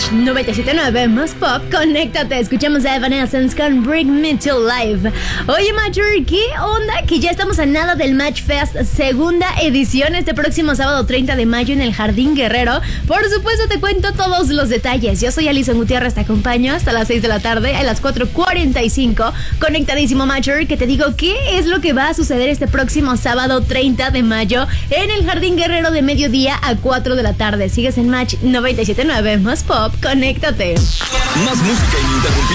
Match 97.9 más pop, conéctate. Escuchamos a Evanescence con Bring Me to Life. Oye, Matcher, ¿qué onda? Que ya estamos a nada del Match Fest segunda edición este próximo sábado 30 de mayo en el Jardín Guerrero. Por supuesto, te cuento todos los detalles. Yo soy Alison Gutiérrez, te acompaño hasta las 6 de la tarde, a las 4:45. Conectadísimo, Matcher, que te digo qué es lo que va a suceder este próximo sábado 30 de mayo en el Jardín Guerrero de mediodía a 4 de la tarde. Sigues en Match 97.9 más pop, conéctate. Más música ininterrumpida.